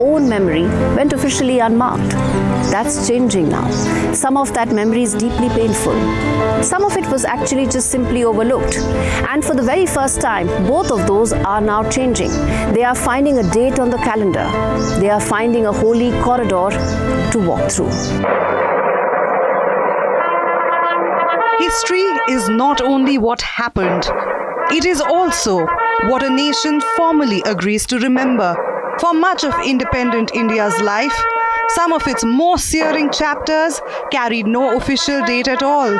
own memory went officially unmarked. That's changing now. Some of that memory is deeply painful. Some of it was actually just simply overlooked. And for the very first time, both of those are now changing. They are finding a date on the calendar. They are finding a holy corridor to walk through. History is not only what happened, it is also what a nation formally agrees to remember. For much of independent India's life, some of its most searing chapters carried no official date at all.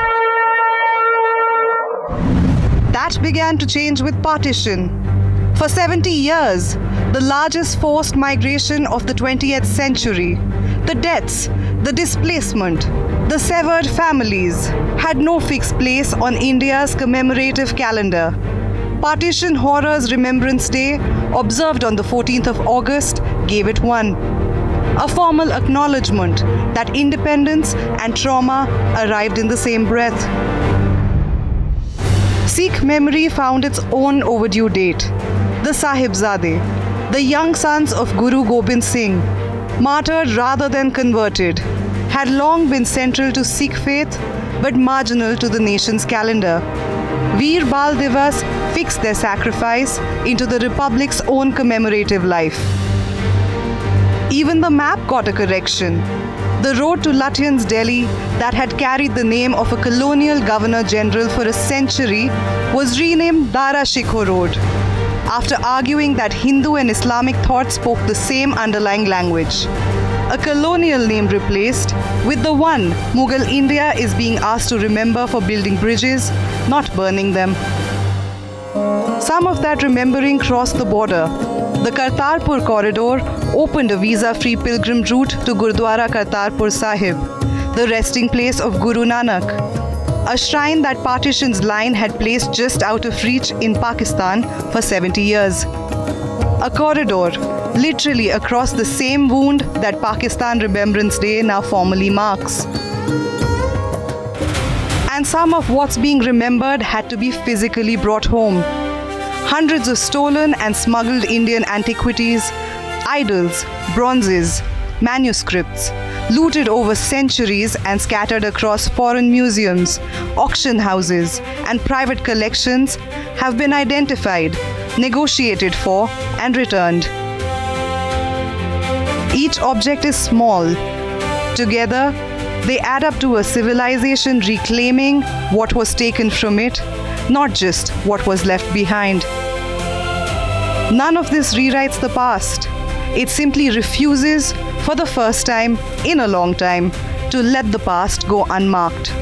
That began to change with partition. For 70 years, the largest forced migration of the 20th century, the deaths, the displacement, the severed families had no fixed place on India's commemorative calendar. Partition Horrors Remembrance Day, observed on the 14th of August, gave it one. A formal acknowledgement that independence and trauma arrived in the same breath. Sikh memory found its own overdue date. The Sahibzade, the young sons of Guru Gobind Singh, martyred rather than converted, had long been central to Sikh faith but marginal to the nation's calendar. Veer Bal Divas fixed their sacrifice into the Republic's own commemorative life. Even the map got a correction. The road to Lutyens, Delhi, that had carried the name of a colonial governor-general for a century, was renamed Dara Shikoh Road, after arguing that Hindu and Islamic thought spoke the same underlying language. A colonial name replaced with the one Mughal India is being asked to remember for building bridges, not burning them. Some of that remembering crossed the border. The Kartarpur corridor opened a visa-free pilgrim route to Gurdwara Kartarpur Sahib, the resting place of Guru Nanak, a shrine that partition's line had placed just out of reach in Pakistan for 70 years. A corridor literally across the same wound that Pakistan Remembrance Day now formally marks. And some of what's being remembered had to be physically brought home. Hundreds of stolen and smuggled Indian antiquities, idols, bronzes, manuscripts, looted over centuries and scattered across foreign museums, auction houses, and private collections have been identified, negotiated for, and returned. Each object is small. Together, they add up to a civilization reclaiming what was taken from it, not just what was left behind. None of this rewrites the past. It simply refuses, for the first time in a long time, to let the past go unmarked.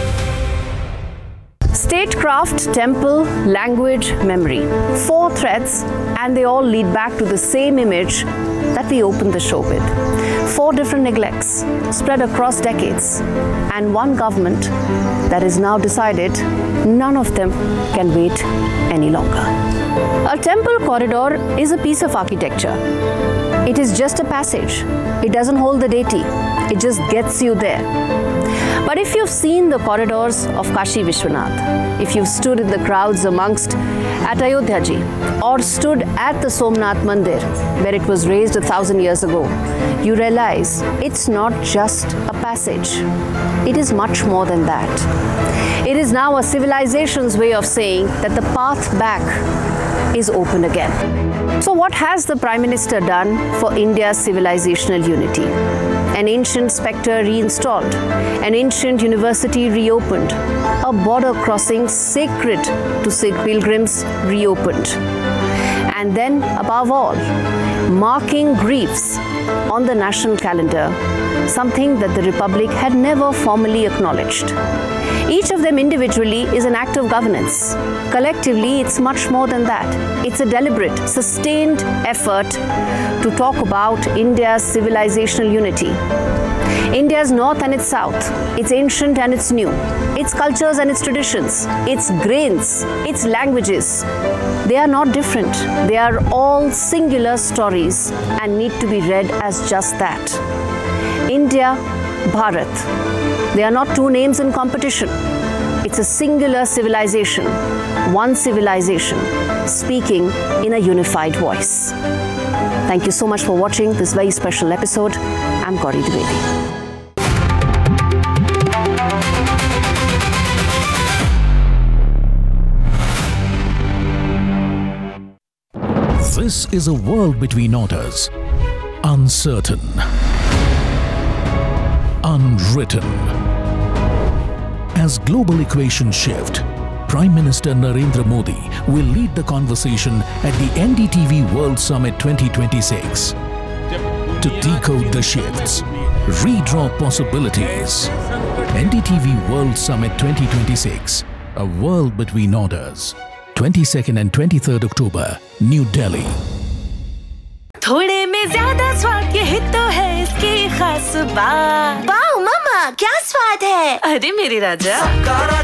Statecraft, temple, language, memory. 4 threads, and they all lead back to the same image that we opened the show with. 4 different neglects spread across decades, and one government that is now decided none of them can wait any longer. A temple corridor is a piece of architecture. It is just a passage. It doesn't hold the deity. It just gets you there. But if you've seen the corridors of Kashi Vishwanath, if you've stood in the crowds amongst at Ayodhya Ji, or stood at the Somnath Mandir, where it was raised 1,000 years ago, you realize it's not just a passage. It is much more than that. It is now a civilization's way of saying that the path back is open again. So what has the Prime Minister done for India's civilizational unity? An ancient spectre reinstalled, an ancient university reopened, a border crossing sacred to Sikh pilgrims reopened. And then, above all, marking griefs on the national calendar, something that the Republic had never formally acknowledged. Each of them individually is an act of governance. Collectively, it's much more than that. It's a deliberate, sustained effort to talk about India's civilizational unity. India's north and its south, its ancient and its new, its cultures and its traditions, its grains, its languages. They are not different. They are all singular stories and need to be read as just that. India, Bharat. They are not 2 names in competition. It's a singular civilization, one civilization, speaking in a unified voice. Thank you so much for watching this very special episode. I'm Gauri Dwivedi. This is a world between orders, uncertain, unwritten. As global equations shift, Prime Minister Narendra Modi will lead the conversation at the NDTV World Summit 2026 to decode the shifts, redraw possibilities. NDTV World Summit 2026, a world between orders. 22nd and 23rd October, New Delhi. थोड़े में ज्यादा स्वाद यही तो है इसकी खास बात। वाओ मम्मा, क्या स्वाद है? अरे मेरे राजा।